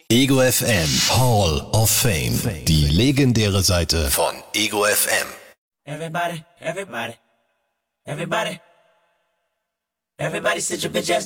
Ego FM Hall of Fame. Die legendäre Seite von Ego FM. Everybody, everybody, everybody, everybody sit your bitch ass